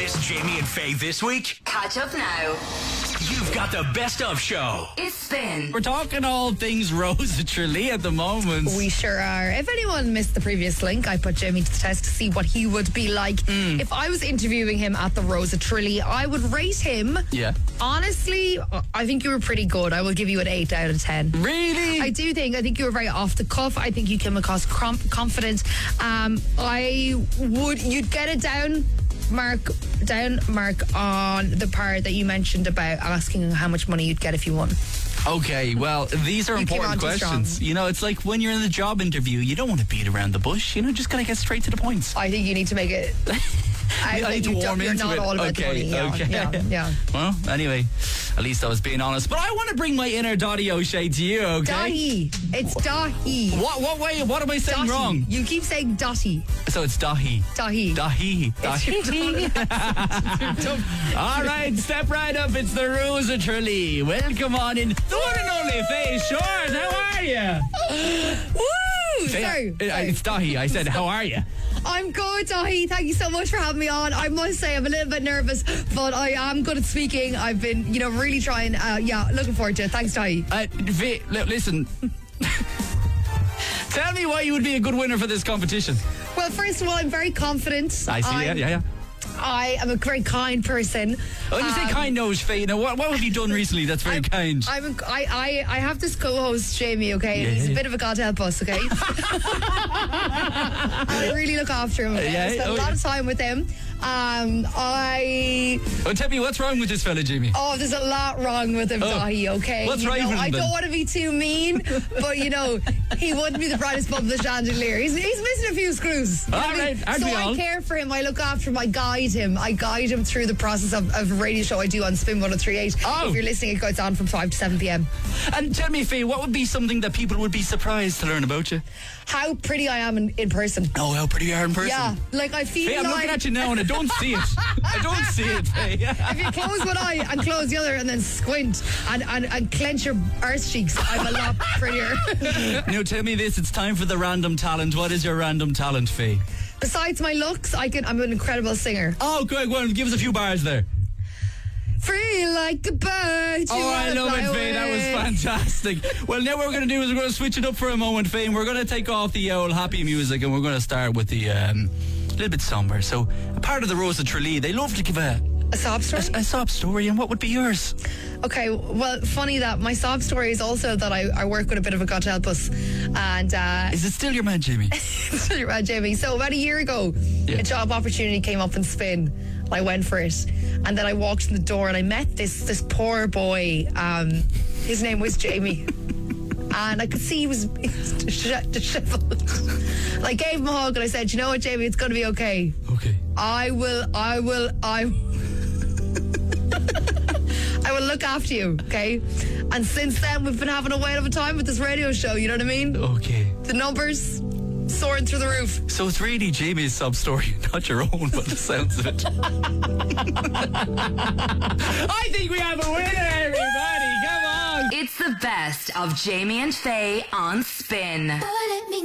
Miss Jamie and Faye this week? Catch up now. You've got the best of show. It's Spin. We're talking all things Rosa Tralee at the moment. We sure are. If anyone missed the previous link, I put Jamie to the test to see what he would be like. If I was interviewing him at the Rosa Tralee, I would rate him. Yeah. Honestly, I think you were pretty good. I will give you an 8 out of 10. Really? I do think. I think you were very off the cuff. I think you came across confident. You'd get a down mark on the part that you mentioned about asking how much money you'd get if you won. Okay, well, these are You came on important too questions. strong. You know, it's like when you're in the job interview, you don't want to beat around the bush. You know, just gotta get straight to the points. I think you need to make it. I need to warm you're into not it. all about the money. Yeah. Well, anyway, at least I was being honest. But I want to bring my inner Dottie O'Shea to you, okay? Dahi. It's Dahi. What way? What am I saying Dahi. wrong? You keep saying Dotty. So it's Dahi. Dahi. Dahi. It's All right, step right up. It's the Rosa Tralee. Welcome on in. The one and only Faye Shores. How are you? Woo! Sorry. It's Dahi. I said, how are you? I'm good, Dahi. Thank you so much for having me on. I must say I'm a little bit nervous, but I am good at speaking. I've been, really trying. Looking forward to it. Thanks, Dahi. Faye, listen. Tell me why you would be a good winner for this competition. Well, first of all, I'm very confident. I see. Yeah. I am a very kind person. When you say kind nose, Faye, now what have you done recently that's very kind? I have this co-host, Jamie, okay? He's a bit of a God help us, okay? I really look after him, okay? I spend a lot of time with him. Well, tell me, what's wrong with this fella, Jamie? Oh, there's a lot wrong with him, Dahi, okay? What's right with him, I then? don't want to be too mean, but, he wouldn't be the brightest bulb of the chandelier. He's missing a few screws. You know what I mean? aren't So we all? I care for him. I look after him. I guide him. I guide him through the process of a radio show I do on Spin 103.8. Oh. If you're listening, it goes on from 5 to 7 p.m. And tell me, Faye, what would be something that people would be surprised to learn about you? How pretty I am in person. Oh, how pretty you are in person. Yeah, I feel Faye, I'm looking at you now and I don't see it. I don't see it, Faye. If you close one eye and close the other and then squint and clench your arse cheeks, I'm a lot prettier. Now tell me this, it's time for the random talent. What is your random talent, Faye? Besides my looks, I'm an incredible singer. Oh, go on, give us a few bars there. Free like a bird. Oh, I love it, Faye. That was fantastic. Well, now what we're going to do is we're going to switch it up for a moment, Faye, and we're going to take off the old happy music and we're going to start with the little bit somber. So, a part of the Rosa Tralee, they love to give a sob story? A sob story, and what would be yours? Okay, well, funny that my sob story is also that I work with a bit of a God help us. And is it still your man, Jamie? still your man, Jamie. So about a year ago, a job opportunity came up in Spin. I went for it. And then I walked in the door and I met this poor boy. His name was Jamie. And I could see he was disheveled. And I gave him a hug and I said, you know what, Jamie, it's going to be okay. Okay. I will look after you, okay? And since then, we've been having a whale of a time with this radio show, you know what I mean? Okay. The numbers soaring through the roof. So it's really Jamie's sub story, not your own, by the sounds of it. I think we have a winner, everybody. Come on. It's the best of Jamie and Faye on Spin.